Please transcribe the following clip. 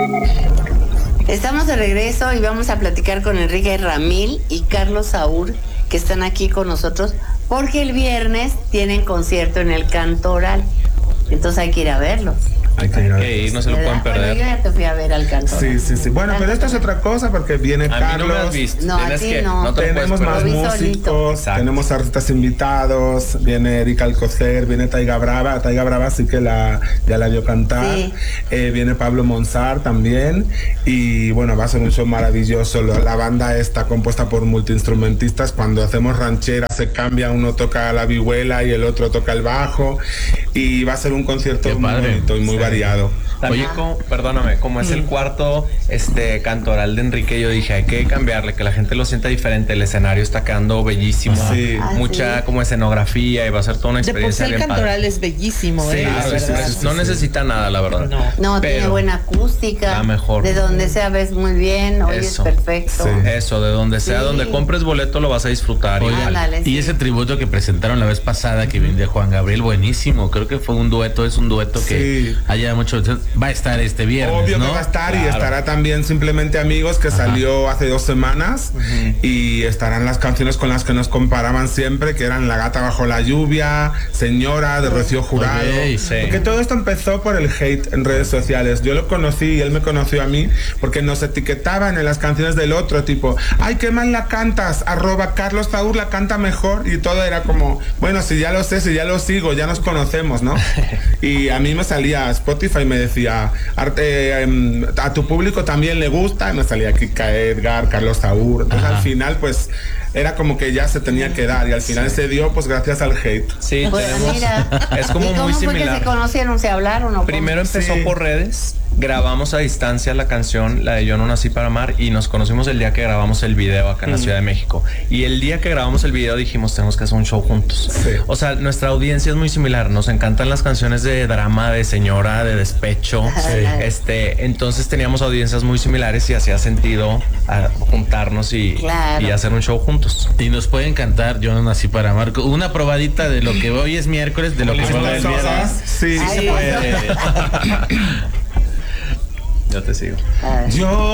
Estamos de regreso y vamos a platicar con Enrique Ramil y Carlos Saúl, que están aquí con nosotros, porque el viernes tienen concierto en el Cantoral. Entonces hay que ir a verlos. Hay que ir, no se lo pueden perder. Bueno, yo ya te fui a ver al Cantoral. Sí. Bueno, pero esto es otra cosa porque viene Carlos. No me has visto. No, a ti no. Tenemos más músicos, tenemos artistas invitados, viene Erika Alcocer, viene Taiga Brava. Taiga Brava sí que ya la vio cantar. Sí. Viene Pablo Monsar también. Y bueno, va a ser un show maravilloso. La banda está compuesta por multiinstrumentistas. Cuando hacemos ranchera se cambia, uno toca la vihuela y el otro toca el bajo. Y va a ser un concierto muy bonito y muy variado. También, perdóname, como es el cuarto cantoral de Enrique, yo dije, hay que cambiarle, que la gente lo sienta diferente. El escenario está quedando bellísimo. Sí. Mucha como escenografía y va a ser toda una experiencia. De por sí el cantoral es bellísimo, sí, no necesita nada, la verdad. No, tiene buena acústica. La mejor. De donde sea ves muy bien, oyes perfecto. Sí. Eso, de donde sea, donde compres boleto lo vas a disfrutar. Y ese tributo que presentaron la vez pasada, que vino de Juan Gabriel, buenísimo. Creo que fue un dueto que haya mucho. Va a estar este viernes. Obvio, ¿no? que va a estar, y estará también Simplemente Amigos, que salió hace 2 semanas, y estarán las canciones con las que nos comparaban siempre, que eran La Gata Bajo la Lluvia, Señora, de Rocío Jurado. Porque todo esto empezó por el hate en redes sociales. Yo lo conocí y él me conoció a mí porque nos etiquetaban en las canciones del otro, tipo, ay, qué mal la cantas, @Carlos Saúl la canta mejor, y todo era como, bueno, si ya lo sé, si ya lo sigo, ya nos conocemos, ¿no? Y a mí me salía Spotify y me decía, a tu público también le gusta, y me salía Kika Edgar, Carlos Saúl. Entonces al final pues era como que ya se tenía que dar, y al final se dio pues gracias al hate. Sí, tenemos, es como ¿Y cómo muy fue similar. que se conocieron? ¿Se hablaron o Primero empezó por redes, grabamos a distancia la canción, la de Yo no nací para amar, y nos conocimos el día que grabamos el video acá en la Ciudad de México. Y el día que grabamos el video dijimos, tenemos que hacer un show juntos. O sea, nuestra audiencia es muy similar, nos encantan las canciones de drama, de señora, de despecho. Entonces teníamos audiencias muy similares y hacía sentido juntarnos y hacer un show juntos. Y nos pueden cantar Yo no nací para amar, una probadita de lo que hoy es miércoles, de lo que fue el viernes. Sí, se puede. Yo te sigo. Yo